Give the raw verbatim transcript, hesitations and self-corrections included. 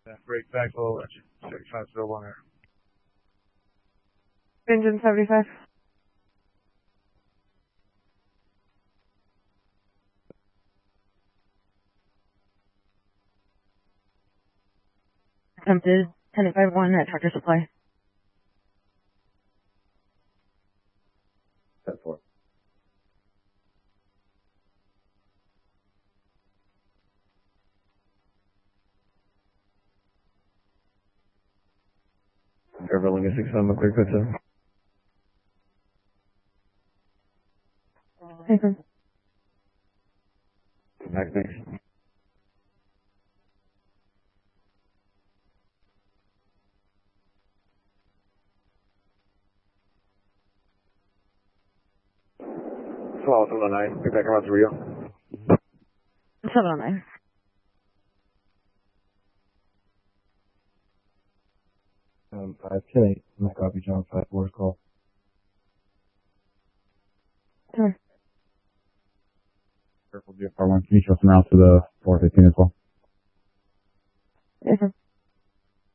Break back low, seventy-five still on there. Engine seventy-five. Attempted ten five one at Tractor Supply. ten four. Everlong is six on McClear Pizza. Okay. Back next. twelve oh nine, get back around to Rio. seven oh nine. Um, five ten eight, my copy, John, five four call. Sure. Careful, G F R one, can you trust them out to the four fifteen as well? Yes, sir.